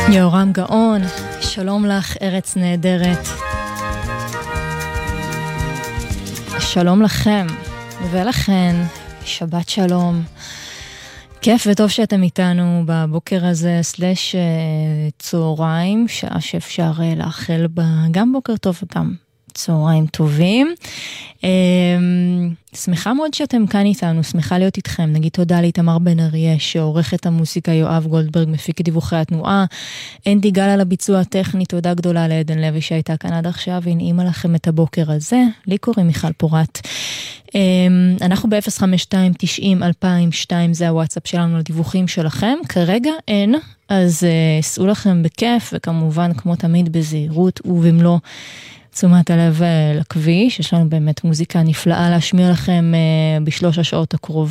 יורם גאון, שלום לך ארץ נהדרת. שלום לכם ולכן, שבת שלום. כיף וטוב שאתם איתנו בבוקר הזה סלש צהריים, שעה שאפשר לאחל בה גם בוקר טוב וגם צהריים טובים. שמחה מאוד שאתם כאן איתנו, שמחה להיות איתכם. נגיד תודה לאיתמר בן אריה שעורך את המוסיקה, יואב גולדברג מפיק את דיווחי התנועה, אנדי גל על הביצוע הטכני, תודה גדולה לעדן לוי שהייתה כאן עד עכשיו והנעימה לכם את הבוקר הזה. לי קוראים מיכל פורט. אנחנו ב-052-90-2002, זה הוואטסאפ שלנו לדיווחים שלכם. כרגע אין, אז סעו לכם בכיף וכמובן כמו תמיד בזהירות ובמלוא תשומת הלב לכביש. יש לנו באמת מוזיקה נפלאה להשמיע לכם בשלוש השעות הקרובות.